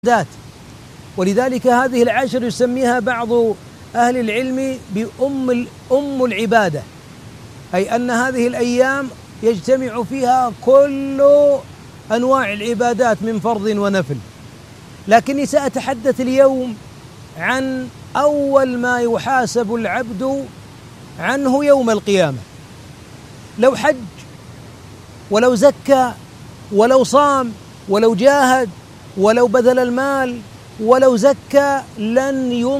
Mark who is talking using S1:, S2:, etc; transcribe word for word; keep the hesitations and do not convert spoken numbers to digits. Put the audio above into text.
S1: ذات. ولذلك هذه العشر يسميها بعض أهل العلم بأم أم العبادة، أي أن هذه الأيام يجتمع فيها كل أنواع العبادات من فرض ونفل. لكني سأتحدث اليوم عن أول ما يحاسب العبد عنه يوم القيامة. لو حج ولو زكى ولو صام ولو جاهد ولو بذل المال ولو زكى لن ينظر